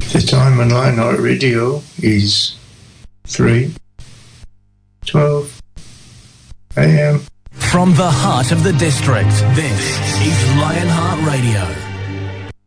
The time on Lionheart Radio is 3:12 a.m. From the heart of the district, this is Lionheart Radio.